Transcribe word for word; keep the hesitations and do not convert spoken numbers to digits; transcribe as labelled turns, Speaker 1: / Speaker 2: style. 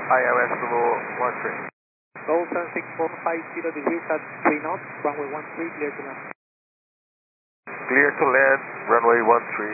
Speaker 1: I L S Zulu one three.
Speaker 2: Go seven six four five zero degrees at three knots, runway one three, clear to land.
Speaker 1: Clear to land, runway one three.